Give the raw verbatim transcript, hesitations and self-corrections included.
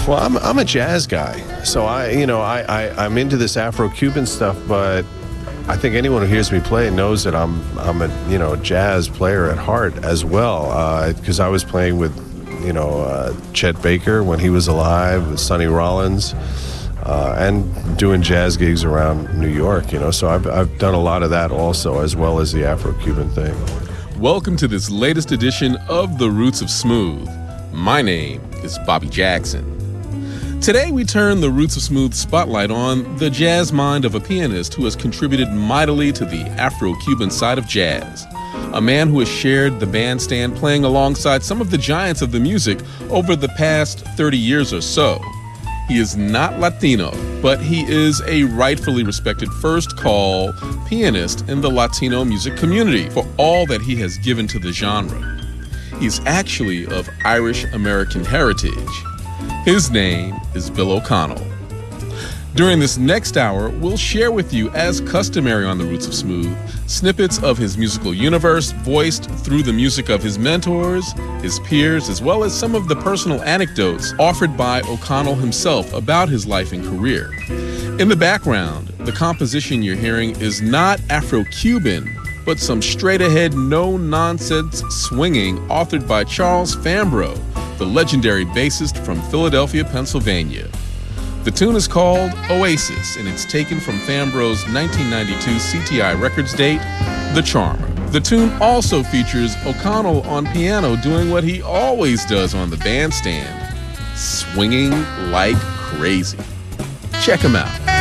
Well, I'm I'm a jazz guy, so I you know I, I I'm into this Afro-Cuban stuff, but I think anyone who hears me play knows that I'm I'm a you know jazz player at heart as well, because uh, I was playing with you know uh, Chet Baker when he was alive, with Sonny Rollins, uh, and doing jazz gigs around New York. You know, so I've I've done a lot of that also, as well as the Afro-Cuban thing. Welcome to this latest edition of The Roots of Smooth. My name is Bobby Jackson. Today we turn the Roots of Smooth spotlight on the jazz mind of a pianist who has contributed mightily to the Afro-Cuban side of jazz. A man who has shared the bandstand playing alongside some of the giants of the music over the past thirty years or so. He is not Latino, but he is a rightfully respected first call pianist in the Latino music community for all that he has given to the genre. He's actually of Irish-American heritage. His name is Bill O'Connell. During this next hour, we'll share with you, as customary on The Roots of Smooth, snippets of his musical universe voiced through the music of his mentors, his peers, as well as some of the personal anecdotes offered by O'Connell himself about his life and career. In the background, the composition you're hearing is not Afro-Cuban, but some straight-ahead, no-nonsense swinging authored by Charles Fambrough, the legendary bassist from Philadelphia, Pennsylvania. The tune is called Oasis, and it's taken from Fambrough's nineteen ninety-two C T I Records date, The Charmer. The tune also features O'Connell on piano doing what he always does on the bandstand, swinging like crazy. Check him out.